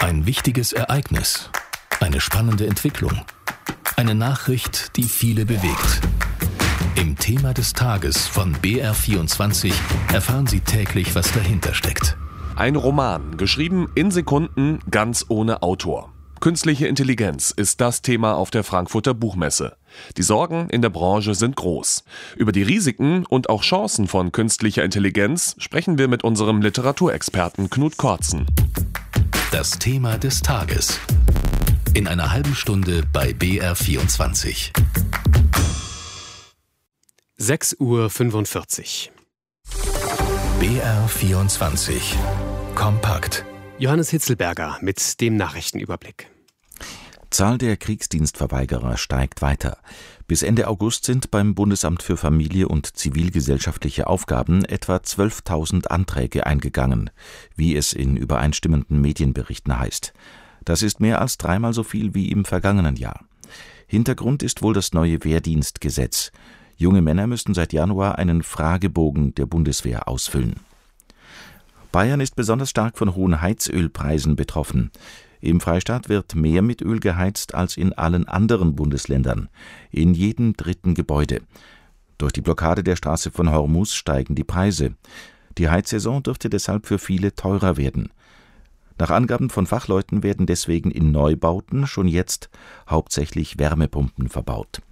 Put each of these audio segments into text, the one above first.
Ein wichtiges Ereignis, eine spannende Entwicklung, eine Nachricht, die viele bewegt. Im Thema des Tages von BR24 erfahren Sie täglich, was dahinter steckt. Ein Roman, geschrieben in Sekunden, ganz ohne Autor. Künstliche Intelligenz ist das Thema auf der Frankfurter Buchmesse. Die Sorgen in der Branche sind groß. Über die Risiken und auch Chancen von künstlicher Intelligenz sprechen wir mit unserem Literaturexperten Knut Kortzen. Das Thema des Tages. In einer halben Stunde bei BR24. 6:45 Uhr. BR24. Kompakt. Johannes Hitzelberger mit dem Nachrichtenüberblick. Zahl der Kriegsdienstverweigerer steigt weiter. Bis Ende August sind beim Bundesamt für Familie und zivilgesellschaftliche Aufgaben etwa 12.000 Anträge eingegangen, wie es in übereinstimmenden Medienberichten heißt. Das ist mehr als dreimal so viel wie im vergangenen Jahr. Hintergrund ist wohl das neue Wehrdienstgesetz. Junge Männer müssten seit Januar einen Fragebogen der Bundeswehr ausfüllen. Bayern ist besonders stark von hohen Heizölpreisen betroffen. Im Freistaat wird mehr mit Öl geheizt als in allen anderen Bundesländern, in jedem dritten Gebäude. Durch die Blockade der Straße von Hormuz steigen die Preise. Die Heizsaison dürfte deshalb für viele teurer werden. Nach Angaben von Fachleuten werden deswegen in Neubauten schon jetzt hauptsächlich Wärmepumpen verbaut.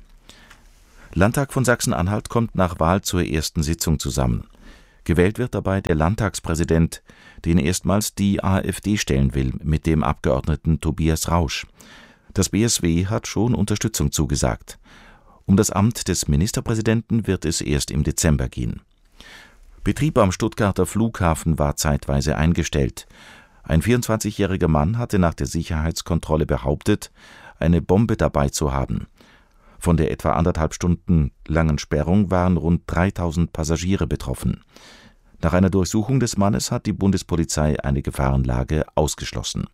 Landtag von Sachsen-Anhalt kommt nach Wahl zur ersten Sitzung zusammen. Gewählt wird dabei der Landtagspräsident, den erstmals die AfD stellen will, mit dem Abgeordneten Tobias Rausch. Das BSW hat schon Unterstützung zugesagt. Um das Amt des Ministerpräsidenten wird es erst im Dezember gehen. Betrieb am Stuttgarter Flughafen war zeitweise eingestellt. Ein 24-jähriger Mann hatte nach der Sicherheitskontrolle behauptet, eine Bombe dabei zu haben. Von der etwa 1,5 Stunden langen Sperrung waren rund 3.000 Passagiere betroffen. Nach einer Durchsuchung des Mannes hat die Bundespolizei eine Gefahrenlage ausgeschlossen.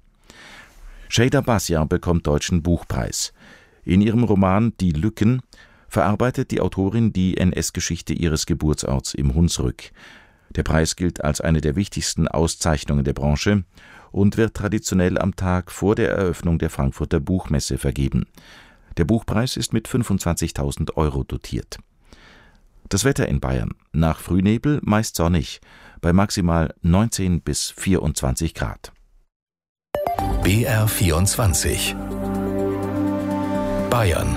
Şeyda Basya bekommt Deutschen Buchpreis. In ihrem Roman Die Lücken verarbeitet die Autorin die NS-Geschichte ihres Geburtsorts im Hunsrück. Der Preis gilt als eine der wichtigsten Auszeichnungen der Branche und wird traditionell am Tag vor der Eröffnung der Frankfurter Buchmesse vergeben. Der Buchpreis ist mit 25.000 € dotiert. Das Wetter in Bayern. Nach Frühnebel meist sonnig, bei maximal 19 bis 24 Grad. BR24. Bayern.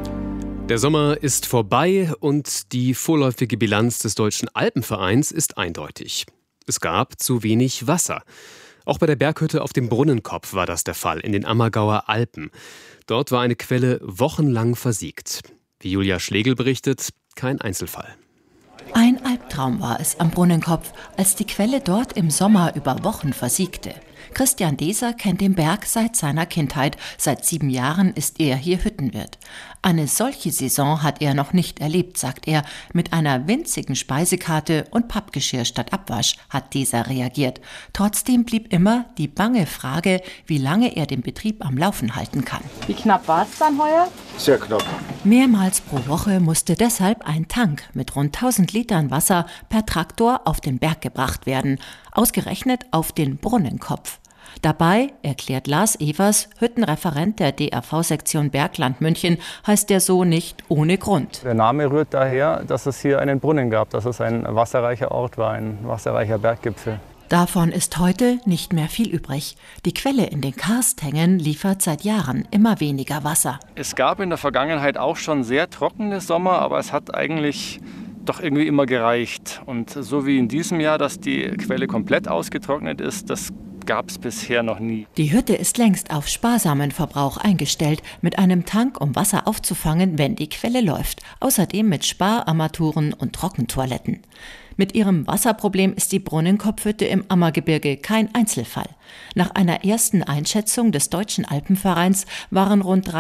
Der Sommer ist vorbei und die vorläufige Bilanz des Deutschen Alpenvereins ist eindeutig. Es gab zu wenig Wasser. Auch bei der Berghütte auf dem Brunnenkopf war das der Fall, in den Ammergauer Alpen. Dort war eine Quelle wochenlang versiegt. Wie Julia Schlegel berichtet, kein Einzelfall. Ein Albtraum war es am Brunnenkopf, als die Quelle dort im Sommer über Wochen versiegte. Christian Deser kennt den Berg seit seiner Kindheit. Seit 7 Jahren ist er hier Hüttenwirt. Eine solche Saison hat er noch nicht erlebt, sagt er. Mit einer winzigen Speisekarte und Pappgeschirr statt Abwasch hat Deser reagiert. Trotzdem blieb immer die bange Frage, wie lange er den Betrieb am Laufen halten kann. Wie knapp war es dann heuer? Sehr knapp. Mehrmals pro Woche musste deshalb ein Tank mit rund 1000 Litern Wasser per Traktor auf den Berg gebracht werden, ausgerechnet auf den Brunnenkopf. Dabei, erklärt Lars Evers, Hüttenreferent der DRV-Sektion Bergland München, heißt der so nicht ohne Grund. Der Name rührt daher, dass es hier einen Brunnen gab, dass es ein wasserreicher Ort war, ein wasserreicher Berggipfel. Davon ist heute nicht mehr viel übrig. Die Quelle in den Karsthängen liefert seit Jahren immer weniger Wasser. Es gab in der Vergangenheit auch schon sehr trockene Sommer, aber es hat eigentlich doch irgendwie immer gereicht. Und so wie in diesem Jahr, dass die Quelle komplett ausgetrocknet ist, das gab es bisher noch nie. Die Hütte ist längst auf sparsamen Verbrauch eingestellt, mit einem Tank, um Wasser aufzufangen, wenn die Quelle läuft. Außerdem mit Spararmaturen und Trockentoiletten. Mit ihrem Wasserproblem ist die Brunnenkopfhütte im Ammergebirge kein Einzelfall. Nach einer ersten Einschätzung des Deutschen Alpenvereins waren rund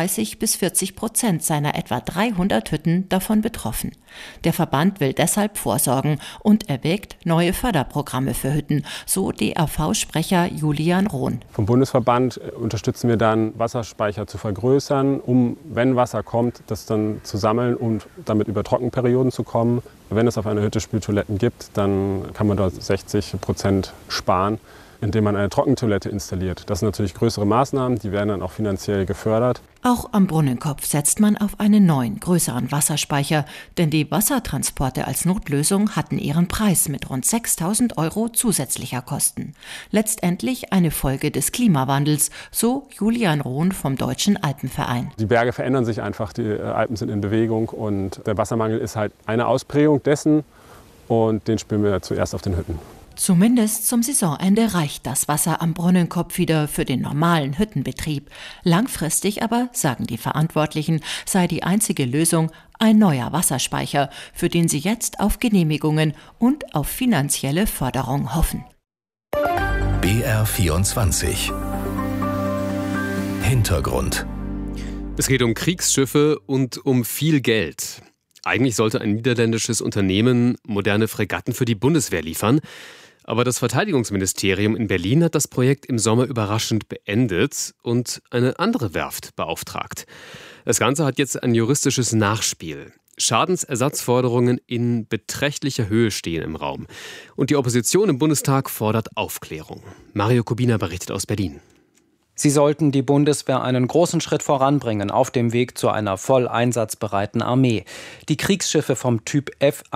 30-40% seiner etwa 300 Hütten davon betroffen. Der Verband will deshalb vorsorgen und erwägt neue Förderprogramme für Hütten, so DRV-Sprecher Julian Rohn. Vom Bundesverband unterstützen wir dann, Wasserspeicher zu vergrößern, um, wenn Wasser kommt, das dann zu sammeln und damit über Trockenperioden zu kommen. Wenn es auf einer Hütte Spültoiletten gibt, dann kann man dort 60% sparen. indem man eine Trockentoilette installiert. Das sind natürlich größere Maßnahmen, die werden dann auch finanziell gefördert. Auch am Brunnenkopf setzt man auf einen neuen, größeren Wasserspeicher, denn die Wassertransporte als Notlösung hatten ihren Preis mit rund 6.000 € zusätzlicher Kosten. Letztendlich eine Folge des Klimawandels, so Julian Rohn vom Deutschen Alpenverein. Die Berge verändern sich einfach, die Alpen sind in Bewegung und der Wassermangel ist halt eine Ausprägung dessen und den spüren wir zuerst auf den Hütten. Zumindest zum Saisonende reicht das Wasser am Brunnenkopf wieder für den normalen Hüttenbetrieb. Langfristig aber, sagen die Verantwortlichen, sei die einzige Lösung ein neuer Wasserspeicher, für den sie jetzt auf Genehmigungen und auf finanzielle Förderung hoffen. BR24 Hintergrund. Es geht um Kriegsschiffe und um viel Geld. Eigentlich sollte ein niederländisches Unternehmen moderne Fregatten für die Bundeswehr liefern. Aber das Verteidigungsministerium in Berlin hat das Projekt im Sommer überraschend beendet und eine andere Werft beauftragt. Das Ganze hat jetzt ein juristisches Nachspiel. Schadensersatzforderungen in beträchtlicher Höhe stehen im Raum. Und die Opposition im Bundestag fordert Aufklärung. Mario Kubina berichtet aus Berlin. Sie sollten die Bundeswehr einen großen Schritt voranbringen auf dem Weg zu einer voll einsatzbereiten Armee. Die Kriegsschiffe vom Typ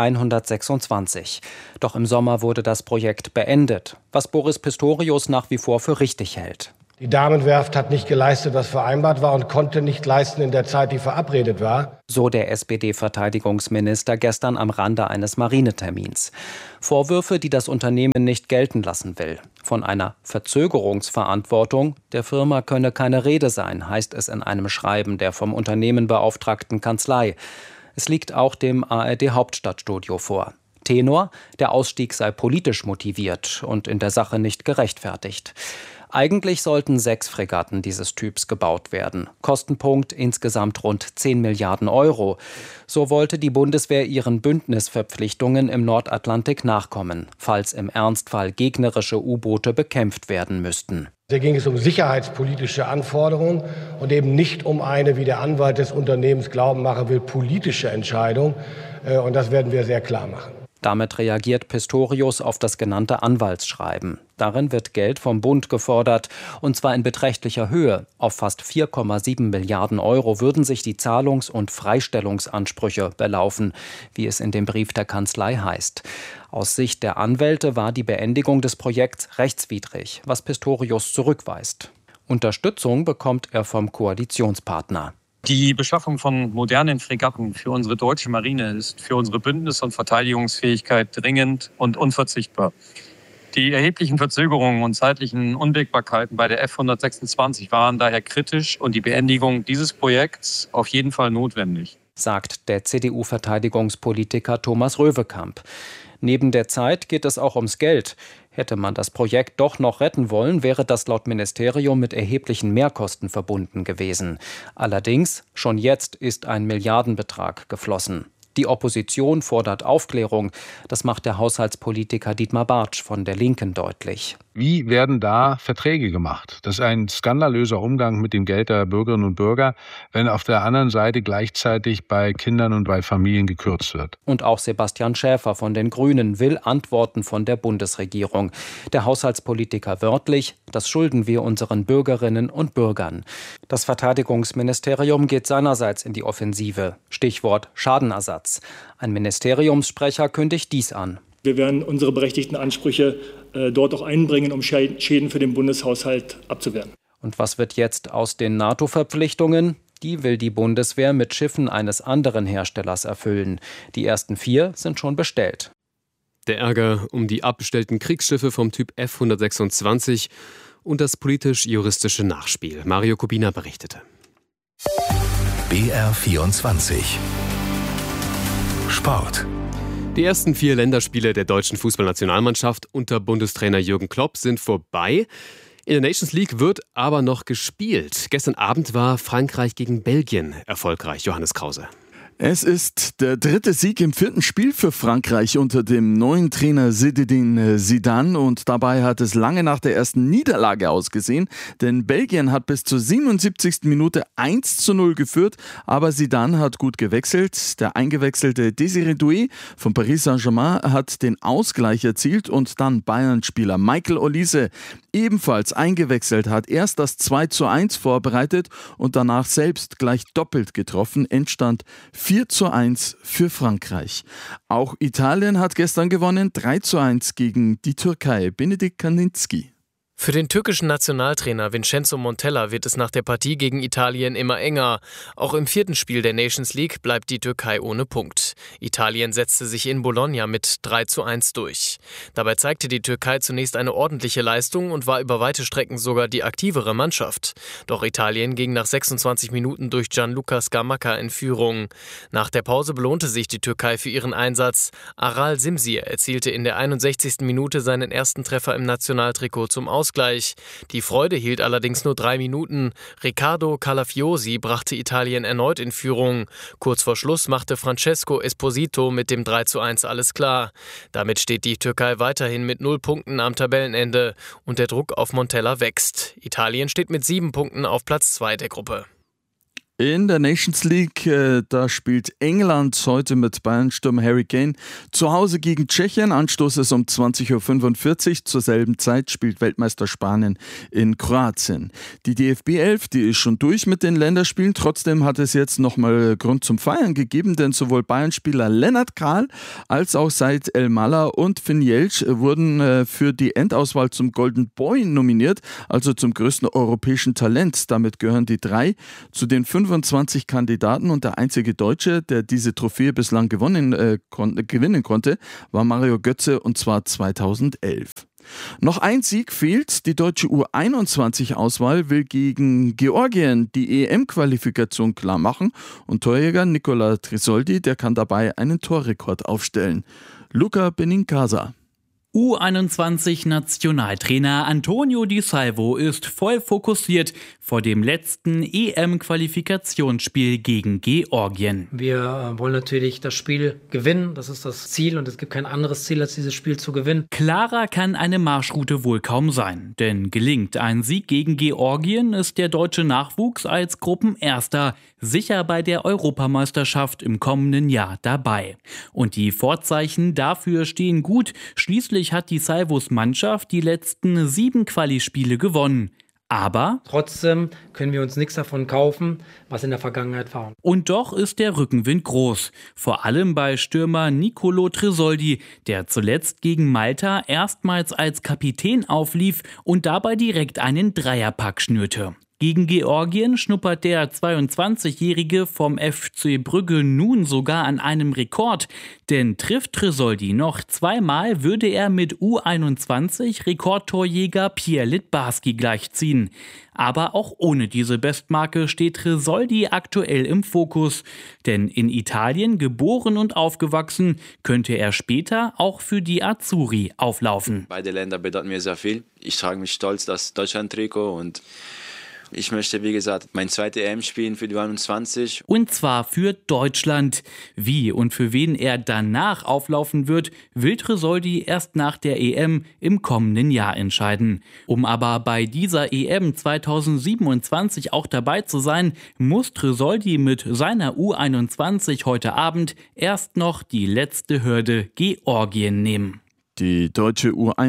F-126. Doch im Sommer wurde das Projekt beendet, was Boris Pistorius nach wie vor für richtig hält. Die Damenwerft hat nicht geleistet, was vereinbart war und konnte nicht leisten in der Zeit, die verabredet war. So der SPD-Verteidigungsminister gestern am Rande eines Marinetermins. Vorwürfe, die das Unternehmen nicht gelten lassen will. Von einer Verzögerungsverantwortung der Firma könne keine Rede sein, heißt es in einem Schreiben der vom Unternehmen beauftragten Kanzlei. Es liegt auch dem ARD-Hauptstadtstudio vor. Tenor: Der Ausstieg sei politisch motiviert und in der Sache nicht gerechtfertigt. Eigentlich sollten 6 Fregatten dieses Typs gebaut werden. Kostenpunkt insgesamt rund 10 Milliarden €. So wollte die Bundeswehr ihren Bündnisverpflichtungen im Nordatlantik nachkommen, falls im Ernstfall gegnerische U-Boote bekämpft werden müssten. Hier ging es um sicherheitspolitische Anforderungen und eben nicht um eine, wie der Anwalt des Unternehmens glauben machen will, politische Entscheidung. Und das werden wir sehr klar machen. Damit reagiert Pistorius auf das genannte Anwaltsschreiben. Darin wird Geld vom Bund gefordert, und zwar in beträchtlicher Höhe. Auf fast 4,7 Milliarden € würden sich die Zahlungs- und Freistellungsansprüche belaufen, wie es in dem Brief der Kanzlei heißt. Aus Sicht der Anwälte war die Beendigung des Projekts rechtswidrig, was Pistorius zurückweist. Unterstützung bekommt er vom Koalitionspartner. Die Beschaffung von modernen Fregatten für unsere deutsche Marine ist für unsere Bündnis- und Verteidigungsfähigkeit dringend und unverzichtbar. Die erheblichen Verzögerungen und zeitlichen Unwägbarkeiten bei der F-126 waren daher kritisch und die Beendigung dieses Projekts auf jeden Fall notwendig, sagt der CDU-Verteidigungspolitiker Thomas Röwekamp. Neben der Zeit geht es auch ums Geld. Hätte man das Projekt doch noch retten wollen, wäre das laut Ministerium mit erheblichen Mehrkosten verbunden gewesen. Allerdings, schon jetzt ist ein Milliardenbetrag geflossen. Die Opposition fordert Aufklärung. Das macht der Haushaltspolitiker Dietmar Bartsch von der Linken deutlich. Wie werden da Verträge gemacht? Das ist ein skandalöser Umgang mit dem Geld der Bürgerinnen und Bürger, wenn auf der anderen Seite gleichzeitig bei Kindern und bei Familien gekürzt wird. Und auch Sebastian Schäfer von den Grünen will Antworten von der Bundesregierung. Der Haushaltspolitiker wörtlich: Das schulden wir unseren Bürgerinnen und Bürgern. Das Verteidigungsministerium geht seinerseits in die Offensive. Stichwort Schadenersatz. Ein Ministeriumssprecher kündigt dies an. Wir werden unsere berechtigten Ansprüche dort auch einbringen, um Schäden für den Bundeshaushalt abzuwehren. Und was wird jetzt aus den NATO-Verpflichtungen? Die will die Bundeswehr mit Schiffen eines anderen Herstellers erfüllen. Die ersten 4 sind schon bestellt. Der Ärger um die abbestellten Kriegsschiffe vom Typ F-126 und das politisch-juristische Nachspiel. Mario Kubina berichtete. BR24 Sport. Die ersten 4 Länderspiele der deutschen Fußballnationalmannschaft unter Bundestrainer Jürgen Klopp sind vorbei. In der Nations League wird aber noch gespielt. Gestern Abend war Frankreich gegen Belgien erfolgreich. Johannes Krause. Es ist der 3. Sieg im 4. Spiel für Frankreich unter dem neuen Trainer Zinedine Zidane und dabei hat es lange nach der ersten Niederlage ausgesehen, denn Belgien hat bis zur 77. Minute 1:0 geführt, aber Zidane hat gut gewechselt. Der eingewechselte Désiré Doué von Paris Saint-Germain hat den Ausgleich erzielt und dann Bayern-Spieler Michael Olise, ebenfalls eingewechselt, hat erst das 2:1 vorbereitet und danach selbst gleich doppelt getroffen. Endstand 4:1 für Frankreich. Auch Italien hat gestern gewonnen, 3:1 gegen die Türkei. Benedikt Kaninski. Für den türkischen Nationaltrainer Vincenzo Montella wird es nach der Partie gegen Italien immer enger. Auch im 4. Spiel der Nations League bleibt die Türkei ohne Punkt. Italien setzte sich in Bologna mit 3:1 durch. Dabei zeigte die Türkei zunächst eine ordentliche Leistung und war über weite Strecken sogar die aktivere Mannschaft. Doch Italien ging nach 26 Minuten durch Gianluca Scamacca in Führung. Nach der Pause belohnte sich die Türkei für ihren Einsatz. Aral Simsir erzielte in der 61. Minute seinen ersten Treffer im Nationaltrikot zum Ausgleich. Die Freude hielt allerdings nur 3 Minuten. Riccardo Calafiosi brachte Italien erneut in Führung. Kurz vor Schluss machte Francesco Esposito mit dem 3:1 alles klar. Damit steht die Türkei weiterhin mit 0 Punkten am Tabellenende und der Druck auf Montella wächst. Italien steht mit 7 Punkten auf Platz 2 der Gruppe. In der Nations League, da spielt England heute mit Bayern-Stürmer Harry Kane zu Hause gegen Tschechien. Anstoß ist um 20:45 Uhr. Zur selben Zeit spielt Weltmeister Spanien in Kroatien. Die DFB 11, die ist schon durch mit den Länderspielen. Trotzdem hat es jetzt nochmal Grund zum Feiern gegeben, denn sowohl Bayern-Spieler Lennart Kahl als auch Said El-Mallah und Finn Jeltsch wurden für die Endauswahl zum Golden Boy nominiert, also zum größten europäischen Talent. Damit gehören die 3 zu den 25 Kandidaten und der einzige Deutsche, der diese Trophäe bislang gewinnen konnte, war Mario Götze und zwar 2011. Noch ein Sieg fehlt. Die deutsche U21-Auswahl will gegen Georgien die EM-Qualifikation klar machen und Torjäger Nicola Trisoldi, der kann dabei einen Torrekord aufstellen. Luca Benincasa. U21-Nationaltrainer Antonio Di Salvo ist voll fokussiert vor dem letzten EM-Qualifikationsspiel gegen Georgien. Wir wollen natürlich das Spiel gewinnen, das ist das Ziel und es gibt kein anderes Ziel, als dieses Spiel zu gewinnen. Klarer kann eine Marschroute wohl kaum sein, denn gelingt ein Sieg gegen Georgien, ist der deutsche Nachwuchs als Gruppenerster sicher bei der Europameisterschaft im kommenden Jahr dabei. Und die Vorzeichen dafür stehen gut, schließlich hat die Salvos Mannschaft die letzten 7 Quali-Spiele gewonnen. Aber trotzdem können wir uns nichts davon kaufen, was in der Vergangenheit war. Und doch ist der Rückenwind groß. Vor allem bei Stürmer Nicolo Trisoldi, der zuletzt gegen Malta erstmals als Kapitän auflief und dabei direkt einen Dreierpack schnürte. Gegen Georgien schnuppert der 22-Jährige vom FC Brügge nun sogar an einem Rekord. Denn trifft Trisoldi noch 2-mal, würde er mit U21-Rekordtorjäger Pierre Littbarski gleichziehen. Aber auch ohne diese Bestmarke steht Trisoldi aktuell im Fokus. Denn in Italien geboren und aufgewachsen, könnte er später auch für die Azzurri auflaufen. Beide Länder bedeuten mir sehr viel. Ich trage mich stolz das Deutschland-Trikot und ich möchte, wie gesagt, mein zweites EM spielen für die 21. Und zwar für Deutschland. Wie und für wen er danach auflaufen wird, will Trisoldi erst nach der EM im kommenden Jahr entscheiden. Um aber bei dieser EM 2027 auch dabei zu sein, muss Trisoldi mit seiner U21 heute Abend erst noch die letzte Hürde Georgien nehmen. Die deutsche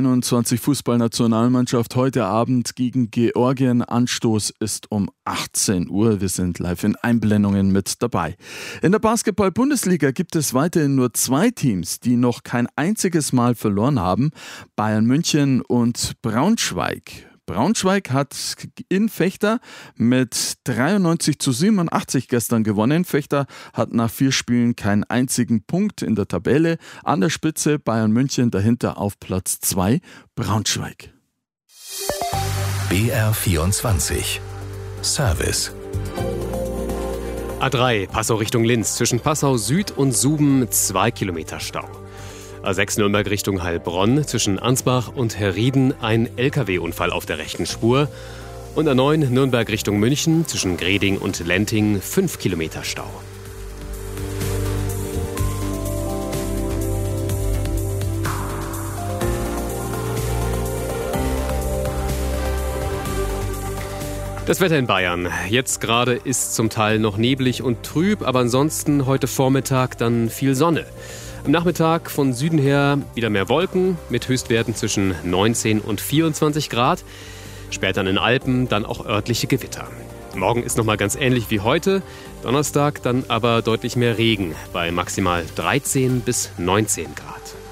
U21-Fußballnationalmannschaft heute Abend gegen Georgien. Anstoß ist um 18 Uhr. Wir sind live in Einblendungen mit dabei. In der Basketball-Bundesliga gibt es weiterhin nur 2 Teams, die noch kein einziges Mal verloren haben. Bayern München und Braunschweig. Braunschweig hat in Vechta mit 93:87 gestern gewonnen. Vechta hat nach 4 Spielen keinen einzigen Punkt in der Tabelle. An der Spitze Bayern München, dahinter auf Platz 2 Braunschweig. BR24 Service. A3 Passau Richtung Linz, zwischen Passau Süd und Suben 2 Kilometer Stau. A6 Nürnberg Richtung Heilbronn, zwischen Ansbach und Herrieden ein LKW-Unfall auf der rechten Spur. Und A9 Nürnberg Richtung München, zwischen Greding und Lenting 5 Kilometer Stau. Das Wetter in Bayern. Jetzt gerade ist zum Teil noch neblig und trüb, aber ansonsten heute Vormittag dann viel Sonne. Am Nachmittag von Süden her wieder mehr Wolken mit Höchstwerten zwischen 19 und 24 Grad. Später in den Alpen dann auch örtliche Gewitter. Morgen ist nochmal ganz ähnlich wie heute. Donnerstag dann aber deutlich mehr Regen bei maximal 13 bis 19 Grad.